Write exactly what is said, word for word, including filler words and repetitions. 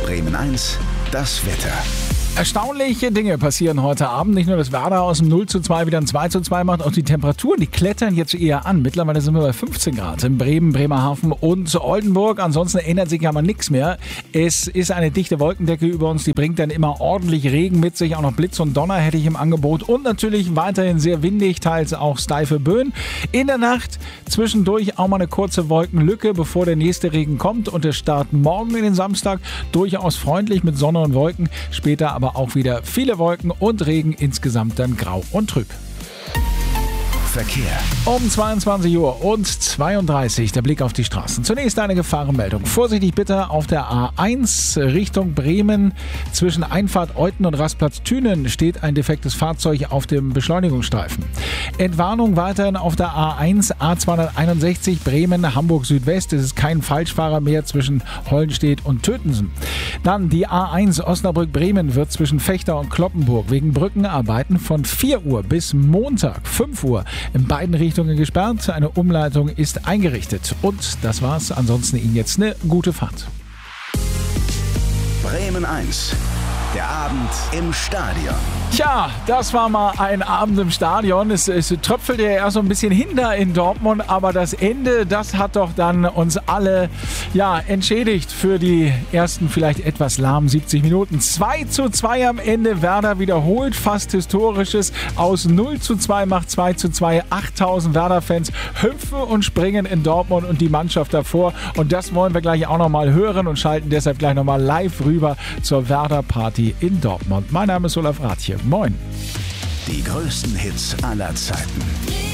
Bremen eins, das Wetter. Erstaunliche Dinge passieren heute Abend. Nicht nur, dass Werder aus dem null zu zwei wieder ein zwei zu zwei macht, auch die Temperaturen, die klettern jetzt eher an. Mittlerweile sind wir bei fünfzehn Grad in Bremen, Bremerhaven und Oldenburg. Ansonsten ändert sich ja mal nichts mehr. Es ist eine dichte Wolkendecke über uns, die bringt dann immer ordentlich Regen mit sich. Auch noch Blitz und Donner hätte ich im Angebot. Und natürlich weiterhin sehr windig, teils auch steife Böen. In der Nacht zwischendurch auch mal eine kurze Wolkenlücke, bevor der nächste Regen kommt. Und der Start morgen in den Samstag durchaus freundlich mit Sonne und Wolken. Später aber auch wieder viele Wolken und Regen, insgesamt dann grau und trüb. Verkehr. Um zweiundzwanzig Uhr und zweiunddreißig der Blick auf die Straßen. Zunächst eine Gefahrenmeldung. Vorsichtig bitte auf der A eins Richtung Bremen. Zwischen Einfahrt Euten und Rastplatz Thünen steht ein defektes Fahrzeug auf dem Beschleunigungsstreifen. Entwarnung weiterhin auf der A eins A zweihunderteinundsechzig Bremen Hamburg Südwest. Es ist kein Falschfahrer mehr zwischen Hollenstedt und Tötensen. Dann die A eins Osnabrück Bremen wird zwischen Vechta und Kloppenburg wegen Brückenarbeiten von vier Uhr bis Montag fünf Uhr in beiden Richtungen gesperrt. Eine Umleitung ist eingerichtet. Und das war's. Ansonsten Ihnen jetzt eine gute Fahrt. Bremen eins. Der Abend im Stadion. Tja, das war mal ein Abend im Stadion. Es, es tröpfelte ja erst so ein bisschen hin da in Dortmund, aber das Ende, das hat doch dann uns alle ja, entschädigt für die ersten vielleicht etwas lahmen siebzig Minuten. zwei zu zwei am Ende. Werder wiederholt fast Historisches. Aus null zu zwei macht zwei zu zwei. achttausend Werder-Fans hüpfen und springen in Dortmund und die Mannschaft davor. Und das wollen wir gleich auch nochmal hören und schalten deshalb gleich nochmal live rüber zur Werder-Party in Dortmund. Mein Name ist Olaf Rathje. Moin. Die größten Hits aller Zeiten.